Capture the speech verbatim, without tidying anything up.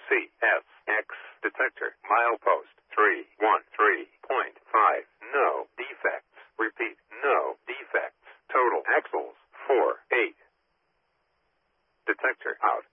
C S X detector milepost three one three point five. No defects. Repeat, no defects. Total axles four eight. Detector out.